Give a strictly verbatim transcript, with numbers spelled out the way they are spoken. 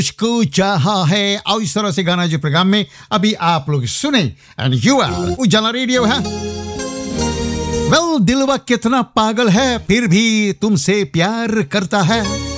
को चाहा है और इस तरह से गाना जो प्रोग्राम में अभी आप लोग सुने एंड यू आर उजाला रेडियो है। वेल दिलवा कितना पागल है फिर भी तुमसे प्यार करता है।